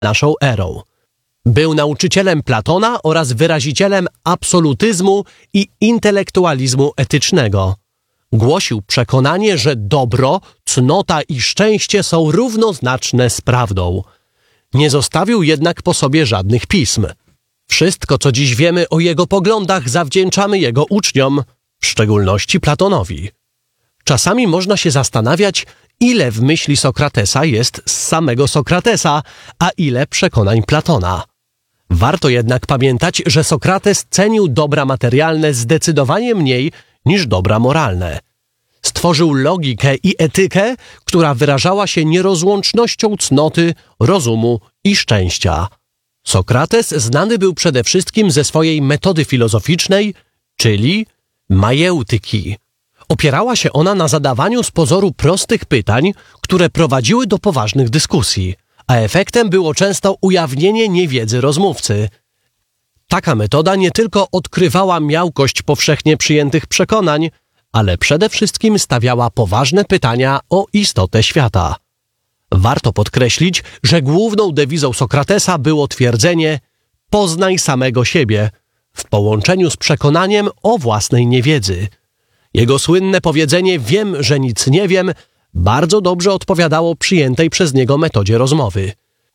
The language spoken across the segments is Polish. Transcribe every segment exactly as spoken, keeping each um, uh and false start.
naszą erą. Był nauczycielem Platona oraz wyrazicielem absolutyzmu i intelektualizmu etycznego. Głosił przekonanie, że dobro, cnota i szczęście są równoznaczne z prawdą. Nie zostawił jednak po sobie żadnych pism. Wszystko, co dziś wiemy o jego poglądach, zawdzięczamy jego uczniom, w szczególności Platonowi. Czasami można się zastanawiać, ile w myśli Sokratesa jest z samego Sokratesa, a ile przekonań Platona. Warto jednak pamiętać, że Sokrates cenił dobra materialne zdecydowanie mniej niż dobra moralne. Stworzył logikę i etykę, która wyrażała się nierozłącznością cnoty, rozumu i szczęścia. Sokrates znany był przede wszystkim ze swojej metody filozoficznej, czyli majeutyki. Opierała się ona na zadawaniu z pozoru prostych pytań, które prowadziły do poważnych dyskusji, a efektem było często ujawnienie niewiedzy rozmówcy. Taka metoda nie tylko odkrywała miałkość powszechnie przyjętych przekonań, ale przede wszystkim stawiała poważne pytania o istotę świata. Warto podkreślić, że główną dewizą Sokratesa było twierdzenie „poznaj samego siebie” w połączeniu z przekonaniem o własnej niewiedzy. Jego słynne powiedzenie „wiem, że nic nie wiem” bardzo dobrze odpowiadało przyjętej przez niego metodzie rozmowy.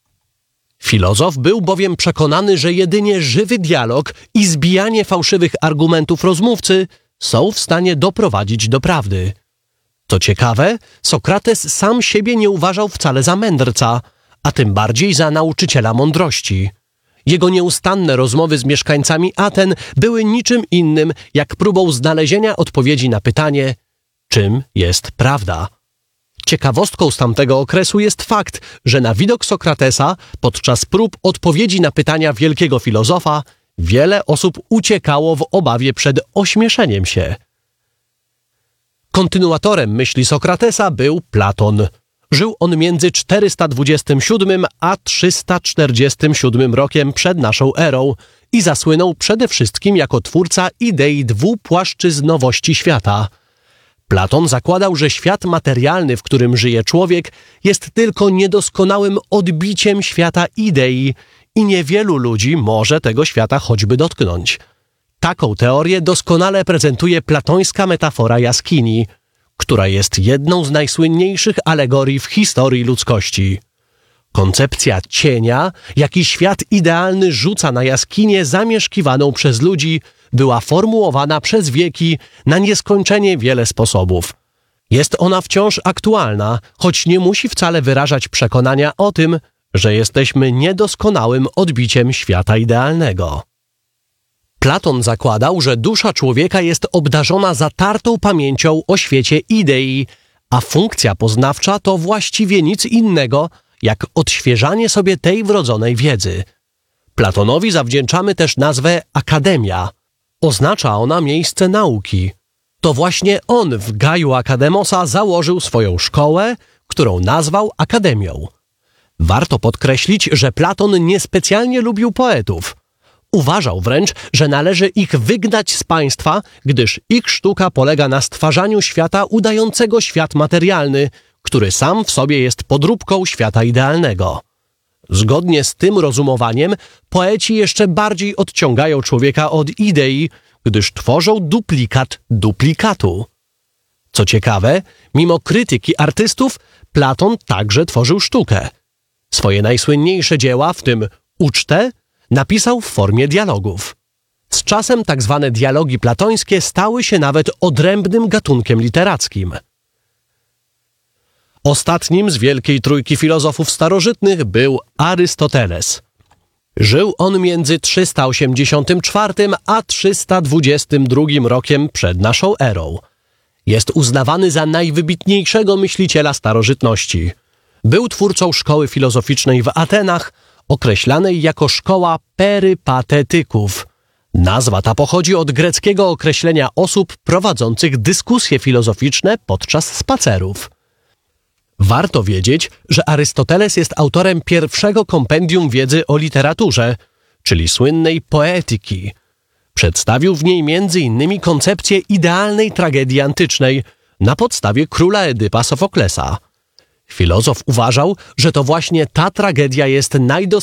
Filozof był bowiem przekonany, że jedynie żywy dialog i zbijanie fałszywych argumentów rozmówcy są w stanie doprowadzić do prawdy. Co ciekawe, Sokrates sam siebie nie uważał wcale za mędrca, a tym bardziej za nauczyciela mądrości. Jego nieustanne rozmowy z mieszkańcami Aten były niczym innym jak próbą znalezienia odpowiedzi na pytanie, czym jest prawda. Ciekawostką z tamtego okresu jest fakt, że na widok Sokratesa podczas prób odpowiedzi na pytania wielkiego filozofa wiele osób uciekało w obawie przed ośmieszeniem się. Kontynuatorem myśli Sokratesa był Platon. Żył on między czterysta dwudziestym siódmym a trzysta czterdziestym siódmym rokiem przed naszą erą i zasłynął przede wszystkim jako twórca idei dwupłaszczyznowości świata. Platon zakładał, że świat materialny, w którym żyje człowiek, jest tylko niedoskonałym odbiciem świata idei i niewielu ludzi może tego świata choćby dotknąć. Taką teorię doskonale prezentuje platońska metafora jaskini, która jest jedną z najsłynniejszych alegorii w historii ludzkości. Koncepcja cienia, jaki świat idealny rzuca na jaskinię zamieszkiwaną przez ludzi, była formułowana przez wieki na nieskończenie wiele sposobów. Jest ona wciąż aktualna, choć nie musi wcale wyrażać przekonania o tym, że jesteśmy niedoskonałym odbiciem świata idealnego. Platon zakładał, że dusza człowieka jest obdarzona zatartą pamięcią o świecie idei, a funkcja poznawcza to właściwie nic innego, jak odświeżanie sobie tej wrodzonej wiedzy. Platonowi zawdzięczamy też nazwę akademia. Oznacza ona miejsce nauki. To właśnie on w Gaju Akademosa założył swoją szkołę, którą nazwał akademią. Warto podkreślić, że Platon niespecjalnie lubił poetów. Uważał wręcz, że należy ich wygnać z państwa, gdyż ich sztuka polega na stwarzaniu świata udającego świat materialny, który sam w sobie jest podróbką świata idealnego. Zgodnie z tym rozumowaniem poeci jeszcze bardziej odciągają człowieka od idei, gdyż tworzą duplikat duplikatu. Co ciekawe, mimo krytyki artystów, Platon także tworzył sztukę. Swoje najsłynniejsze dzieła, w tym Ucztę, napisał w formie dialogów. Z czasem tak zwane dialogi platońskie stały się nawet odrębnym gatunkiem literackim. Ostatnim z wielkiej trójki filozofów starożytnych był Arystoteles. Żył on między trzysta osiemdziesiątym czwartym a trzysta dwudziestym drugim rokiem przed naszą erą. Jest uznawany za najwybitniejszego myśliciela starożytności. Był twórcą szkoły filozoficznej w Atenach, określanej jako szkoła perypatetyków. Nazwa ta pochodzi od greckiego określenia osób prowadzących dyskusje filozoficzne podczas spacerów. Warto wiedzieć, że Arystoteles jest autorem pierwszego kompendium wiedzy o literaturze, czyli słynnej poetyki. Przedstawił w niej między innymi koncepcję idealnej tragedii antycznej na podstawie króla Edypa Sofoklesa. Filozof uważał, że to właśnie ta tragedia jest najdoskonalsza